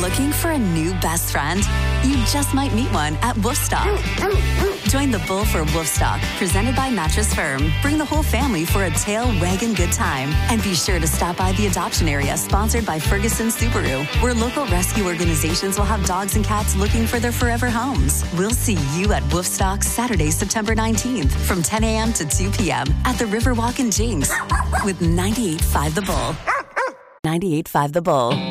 Looking for a new best friend? You just might meet one at Woofstock. Join the Bull for Woofstock, presented by Mattress Firm. Bring the whole family for a tail wagging good time. And be sure to stop by the adoption area, sponsored by Ferguson Subaru, where local rescue organizations will have dogs and cats looking for their forever homes. We'll see you at Woofstock Saturday, September 19th from 10 a.m. to 2 p.m. at the Riverwalk in Jinx with 98.5 The Bull. 98.5 The Bull.